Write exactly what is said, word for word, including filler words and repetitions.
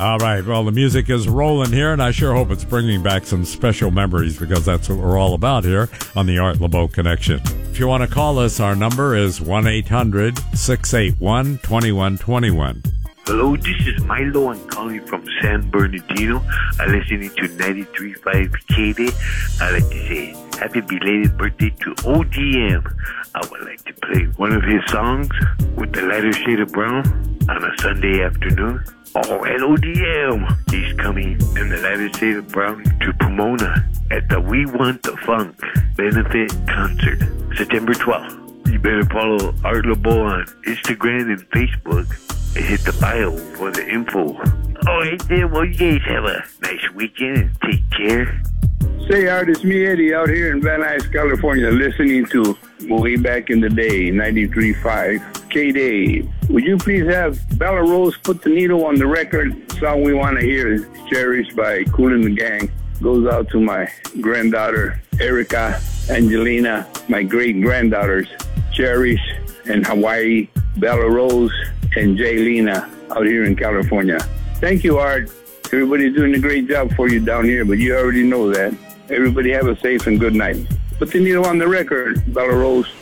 All right. Well, the music is rolling here, and I sure hope it's bringing back some special memories because that's what we're all about here on the Art LeBeau Connection. If you want to call us, our number is one eight hundred six eight one two one two one. Hello, this is Milo. I'm calling from San Bernardino. I'm listening to ninety-three point five K D. I'd like to say happy belated birthday to O D M. I would like to play one of his songs with the lighter shade of brown on a Sunday afternoon. Oh, and O D M, he's coming in the lighter shade of brown to Pomona at the We Want the Funk benefit concert, September twelfth. You better follow Art LeBeau on Instagram and Facebook and hit the bio for the info. All right then, well, you guys have a nice weekend and take care. Say, Art, it's me, Eddie, out here in Van Nuys, California, listening to way back in the day, ninety-three point five K-Day. Would you please have Bella Rose put the needle on the record? Song we want to hear is Cherished by Kool and the Gang. Goes out to my granddaughter, Erica, Angelina, my great-granddaughters, Cherish and Hawaii, Bella Rose, and Jaylina out here in California. Thank you, Art. Everybody's doing a great job for you down here, but you already know that. Everybody have a safe and good night. Put the needle on the record, Bella Rose.